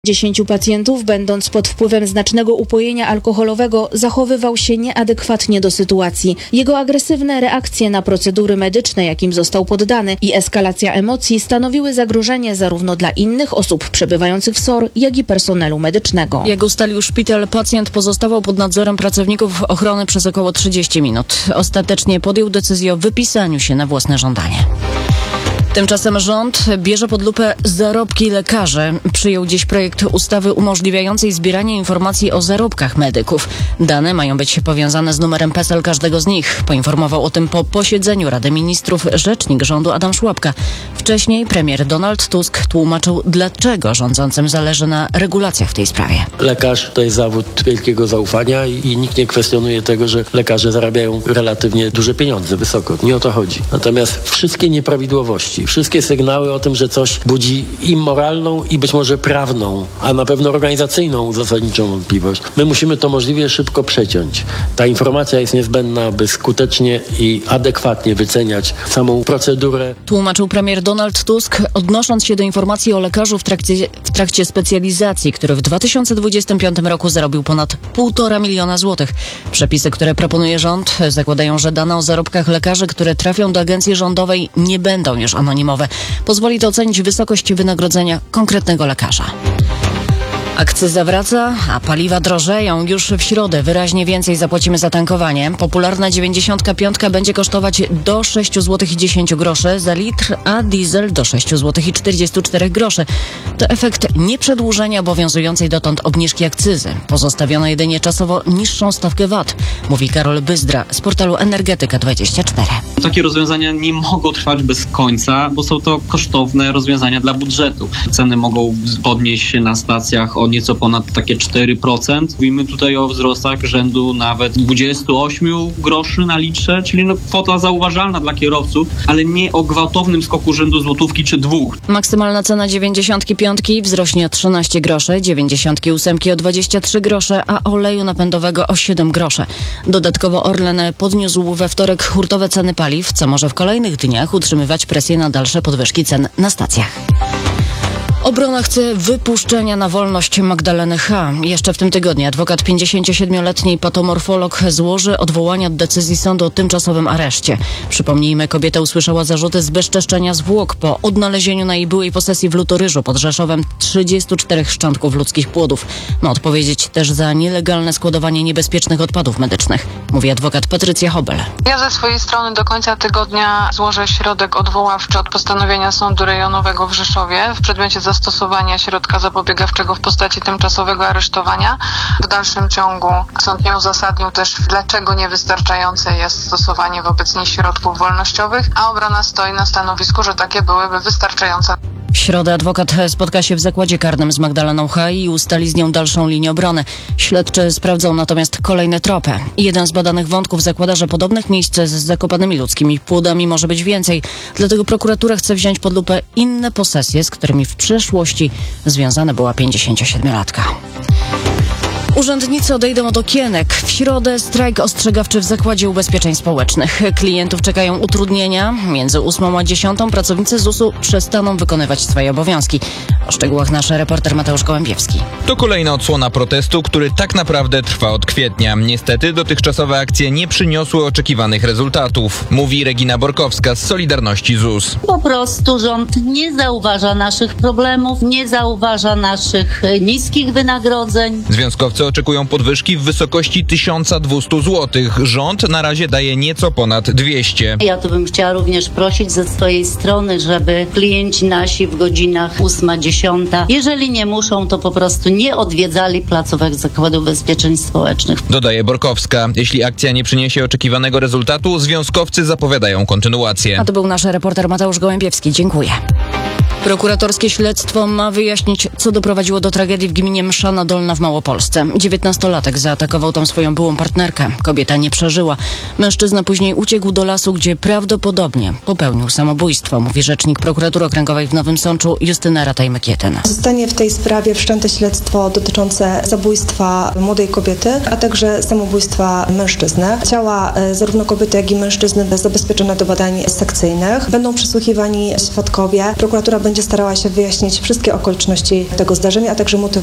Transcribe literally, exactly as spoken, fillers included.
Dziesięciu pacjentów, będąc pod wpływem znacznego upojenia alkoholowego, zachowywał się nieadekwatnie do sytuacji. Jego agresywne reakcje na procedury medyczne, jakim został poddany, i eskalacja emocji stanowiły zagrożenie zarówno dla innych osób przebywających w S O R, jak i personelu medycznego. Jak ustalił szpital, pacjent pozostawał pod nadzorem pracowników ochrony przez około trzydzieści minut. Ostatecznie podjął decyzję o wypisaniu się na własne żądanie. Tymczasem rząd bierze pod lupę zarobki lekarzy. Przyjął dziś projekt ustawy umożliwiającej zbieranie informacji o zarobkach medyków. Dane mają być powiązane z numerem P E S E L każdego z nich. Poinformował o tym po posiedzeniu Rady Ministrów rzecznik rządu Adam Szłapka. Wcześniej premier Donald Tusk tłumaczył, dlaczego rządzącym zależy na regulacjach w tej sprawie. Lekarz to jest zawód wielkiego zaufania i, i nikt nie kwestionuje tego, że lekarze zarabiają relatywnie duże pieniądze, wysoko. Nie o to chodzi. Natomiast wszystkie nieprawidłowości, wszystkie sygnały o tym, że coś budzi i moralną, i być może prawną, a na pewno organizacyjną zasadniczą wątpliwość. My musimy to możliwie szybko przeciąć. Ta informacja jest niezbędna, aby skutecznie i adekwatnie wyceniać samą procedurę. Tłumaczył premier Donald Tusk, odnosząc się do informacji o lekarzu w trakcie, w trakcie specjalizacji, który w dwa tysiące dwudziestym piątym roku zarobił ponad półtora miliona złotych. Przepisy, które proponuje rząd, zakładają, że dane o zarobkach lekarzy, które trafią do agencji rządowej, nie będą już anonimowe. Pozwoli to ocenić wysokość wynagrodzenia konkretnego lekarza. Akcyza wraca, a paliwa drożeją. Już w środę wyraźnie więcej zapłacimy za tankowanie. Popularna dziewięćdziesiątka piątka będzie kosztować do sześć złotych i dziesięć groszy za litr, a diesel do sześć złotych i czterdzieści cztery groszy. To efekt nieprzedłużenia obowiązującej dotąd obniżki akcyzy. Pozostawiono jedynie czasowo niższą stawkę V A T, mówi Karol Byzdra z portalu Energetyka dwadzieścia cztery. Takie rozwiązania nie mogą trwać bez końca, bo są to kosztowne rozwiązania dla budżetu. Ceny mogą podnieść się na stacjach o nieco ponad takie cztery procent. Mówimy tutaj o wzrostach rzędu nawet dwadzieścia osiem groszy na litrze, czyli no kwota zauważalna dla kierowców, ale nie o gwałtownym skoku rzędu złotówki czy dwóch. Maksymalna cena dziewięćdziesiątki piątki wzrośnie o trzynaście groszy, dziewięćdziesiątki ósemki o dwadzieścia trzy grosze, a oleju napędowego o siedem groszy. Dodatkowo Orlen podniósł we wtorek hurtowe ceny paliw, co może w kolejnych dniach utrzymywać presję na dalsze podwyżki cen na stacjach. Obrona chce wypuszczenia na wolność Magdaleny H. Jeszcze w tym tygodniu adwokat pięćdziesięciosiedmioletniej patomorfolog złoży odwołanie od decyzji sądu o tymczasowym areszcie. Przypomnijmy, kobieta usłyszała zarzuty zbezczeszczenia zwłok po odnalezieniu na jej byłej posesji w Lutoryżu pod Rzeszowem trzydziestu czterech szczątków ludzkich płodów. Ma odpowiedzieć też za nielegalne składowanie niebezpiecznych odpadów medycznych, mówi adwokat Patrycja Hobel. Ja ze swojej strony do końca tygodnia złożę środek odwoławczy od postanowienia Sądu Rejonowego w Rzeszowie w przedmiocie zastosowania środka zapobiegawczego w postaci tymczasowego aresztowania. W dalszym ciągu sąd nie uzasadnił też, dlaczego niewystarczające jest stosowanie wobec nich środków wolnościowych, a obrona stoi na stanowisku, że takie byłyby wystarczające. W środę adwokat spotka się w zakładzie karnym z Magdaleną H. i ustali z nią dalszą linię obrony. Śledczy sprawdzą natomiast kolejne tropy. Jeden z badanych wątków zakłada, że podobnych miejsc z zakopanymi ludzkimi płodami może być więcej. Dlatego prokuratura chce wziąć pod lupę inne posesje, z którymi w przeszłości związana była pięćdziesięciosiedmiolatka. Urzędnicy odejdą od okienek. W środę strajk ostrzegawczy w Zakładzie Ubezpieczeń Społecznych. Klientów czekają utrudnienia. Między ósmą a dziesiątą pracownicy Z U S-u przestaną wykonywać swoje obowiązki. O szczegółach nasz reporter Mateusz Gołębiewski. To kolejna odsłona protestu, który tak naprawdę trwa od kwietnia. Niestety dotychczasowe akcje nie przyniosły oczekiwanych rezultatów, mówi Regina Borkowska z Solidarności Z U S. Po prostu rząd nie zauważa naszych problemów, nie zauważa naszych niskich wynagrodzeń. Związkowcy oczekują podwyżki w wysokości tysiąc dwieście złotych. Rząd na razie daje nieco ponad dwieście. Ja tu bym chciała również prosić ze swojej strony, żeby klienci nasi w godzinach ósma dziesiąta, jeżeli nie muszą, to po prostu nie odwiedzali placówek Zakładu Ubezpieczeń Społecznych. Dodaje Borkowska. Jeśli akcja nie przyniesie oczekiwanego rezultatu, związkowcy zapowiadają kontynuację. A to był nasz reporter Mateusz Gołębiewski. Dziękuję. Prokuratorskie śledztwo ma wyjaśnić, co doprowadziło do tragedii w gminie Mszana Dolna w Małopolsce. dziewiętnastolatek zaatakował tam swoją byłą partnerkę. Kobieta nie przeżyła. Mężczyzna później uciekł do lasu, gdzie prawdopodobnie popełnił samobójstwo, mówi rzecznik prokuratury okręgowej w Nowym Sączu Justyna Rataj-Mykietin. Zostanie w tej sprawie wszczęte śledztwo dotyczące zabójstwa młodej kobiety, a także samobójstwa mężczyzny. Ciała zarówno kobiety, jak i mężczyzny zabezpieczone do badań sekcyjnych. Będą przesłuchiwani świadkowie. Prokuratura będzie będzie starała się wyjaśnić wszystkie okoliczności tego zdarzenia, a także motyw